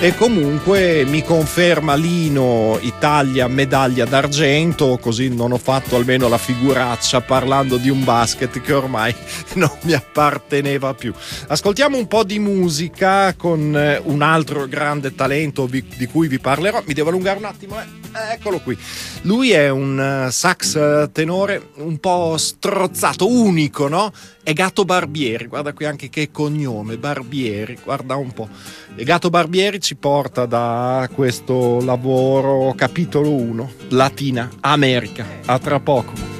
E comunque mi conferma Lino, Italia medaglia d'argento, così non ho fatto almeno la figuraccia parlando di un basket che ormai non mi apparteneva più. Ascoltiamo un po' di musica con un altro grande talento di cui vi parlerò. Mi devo allungare un attimo, eccolo qui. Lui è un sax tenore un po' strozzato, unico, no? È Gato Barbieri, guarda qui anche che cognome, Barbieri, guarda un po'. E Gato Barbieri ci porta da questo lavoro capitolo 1, Latina America. A tra poco.